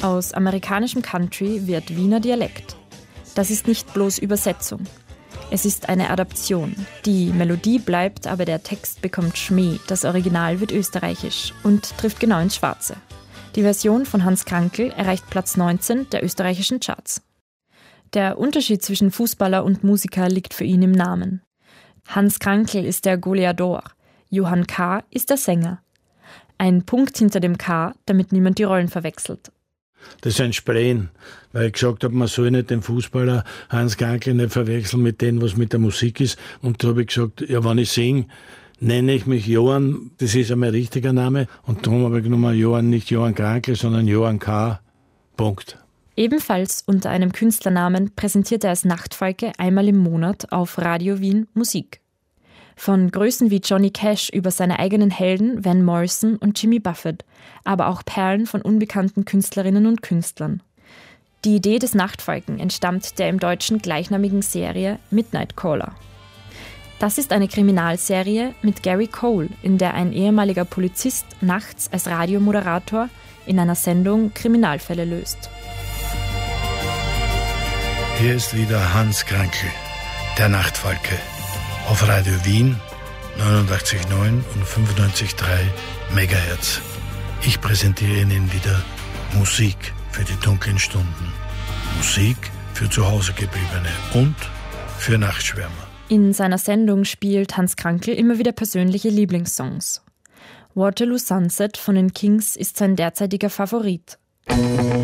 Aus amerikanischem Country wird Wiener Dialekt. Das ist nicht bloß Übersetzung. Es ist eine Adaption. Die Melodie bleibt, aber der Text bekommt Schmäh. Das Original wird österreichisch und trifft genau ins Schwarze. Die Version von Hans Krankl erreicht Platz 19 der österreichischen Charts. Der Unterschied zwischen Fußballer und Musiker liegt für ihn im Namen. Hans Krankl ist der Goleador, Johann K. ist der Sänger. Ein Punkt hinter dem K, damit niemand die Rollen verwechselt. Das ist ein Spleen, weil ich gesagt habe, man soll nicht den Fußballer Hans Krankl nicht verwechseln mit dem, was mit der Musik ist. Und da habe ich gesagt, ja, wenn ich singe, nenne ich mich Johann, das ist ja mein richtiger Name. Und darum habe ich genommen Johann, nicht Johann Krankl, sondern Johann K. Punkt. Ebenfalls unter einem Künstlernamen präsentiert er als Nachtfalke einmal im Monat auf Radio Wien Musik. Von Größen wie Johnny Cash über seine eigenen Helden Van Morrison und Jimmy Buffett, aber auch Perlen von unbekannten Künstlerinnen und Künstlern. Die Idee des Nachtfalken entstammt der im Deutschen gleichnamigen Serie Midnight Caller. Das ist eine Kriminalserie mit Gary Cole, in der ein ehemaliger Polizist nachts als Radiomoderator in einer Sendung Kriminalfälle löst. Hier ist wieder Hans Krankl, der Nachtfalke. Auf Radio Wien 89,9 und 95,3 Megahertz. Ich präsentiere Ihnen wieder Musik für die dunklen Stunden. Musik für zu Hause gebliebene und für Nachtschwärmer. In seiner Sendung spielt Hans Krankl immer wieder persönliche Lieblingssongs. Waterloo Sunset von den Kings ist sein derzeitiger Favorit.